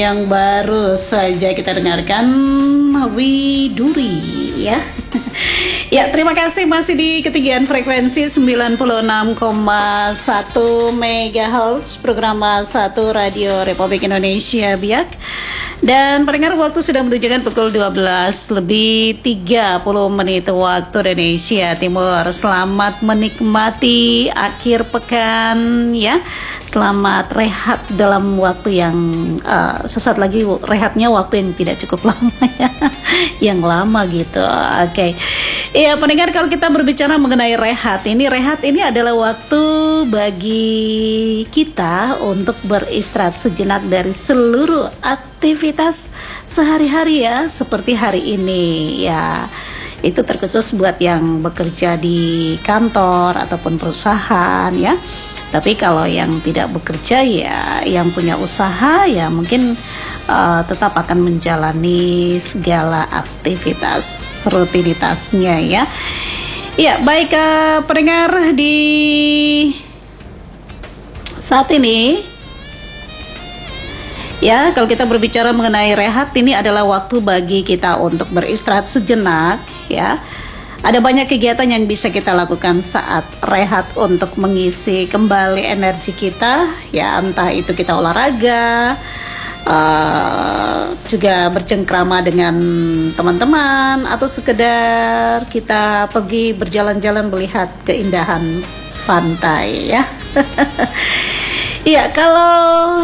Yang baru saja kita dengarkan Widuri ya. Ya, terima kasih masih di ketinggian frekuensi 96,1 MHz program 1 Radio Republik Indonesia Biak. Dan pendengar, waktu sudah menunjukkan pukul 12 lebih 30 menit waktu Indonesia Timur. Selamat menikmati akhir pekan ya. Selamat rehat dalam waktu yang sesaat lagi rehatnya waktu yang tidak cukup lama ya. Yang lama gitu. Oke. Iya, pendengar, kalau kita berbicara mengenai rehat ini adalah waktu bagi kita untuk beristirahat sejenak dari seluruh aktivitas sehari-hari ya, seperti hari ini ya. Itu terkhusus buat yang bekerja di kantor ataupun perusahaan ya. Tapi kalau yang tidak bekerja ya, yang punya usaha ya mungkin tetap akan menjalani segala aktivitas rutinitasnya ya. Ya, baik pendengar, di saat ini ya, kalau kita berbicara mengenai rehat, ini adalah waktu bagi kita untuk beristirahat sejenak ya. Ada banyak kegiatan yang bisa kita lakukan saat rehat untuk mengisi kembali energi kita ya, entah itu kita olahraga, juga bercengkrama dengan teman-teman, atau sekedar kita pergi berjalan-jalan melihat keindahan pantai ya. Iya, kalau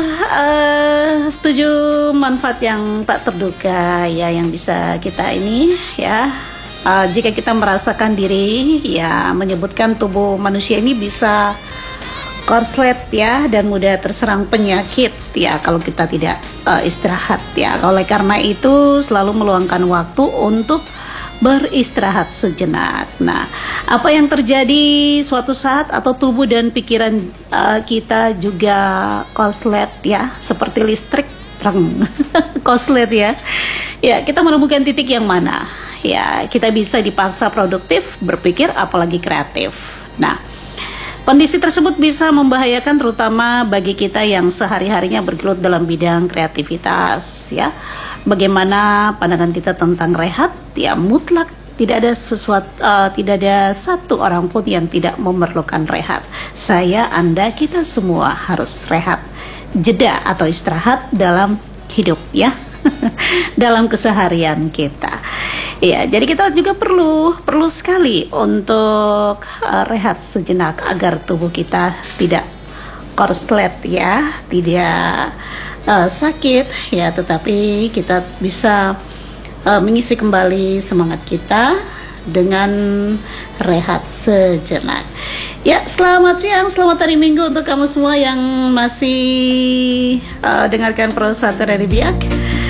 7 manfaat yang tak terduga ya yang bisa kita ini ya, jika kita merasakan diri ya, menyebutkan tubuh manusia ini bisa korslet ya, dan mudah terserang penyakit ya kalau kita tidak istirahat ya. Oleh karena itu selalu meluangkan waktu untuk beristirahat sejenak. Nah, apa yang terjadi suatu saat atau tubuh dan pikiran kita juga korslet ya, seperti listrik korslet ya. Ya, kita menemukan titik yang mana ya kita bisa dipaksa produktif, berpikir, apalagi kreatif. Nah, kondisi tersebut bisa membahayakan terutama bagi kita yang sehari-harinya bergelut dalam bidang kreativitas ya. Bagaimana pandangan kita tentang rehat? Ya, mutlak tidak ada satu orang pun yang tidak memerlukan rehat. Saya, Anda, kita semua harus rehat, jeda atau istirahat dalam hidup ya. Dalam keseharian kita. Ya, jadi kita juga perlu sekali untuk rehat sejenak agar tubuh kita tidak korslet ya, tidak sakit ya, tetapi kita bisa mengisi kembali semangat kita dengan rehat sejenak. Ya, selamat siang, selamat hari Minggu untuk kamu semua yang masih dengarkan Pro 1 dari Biak.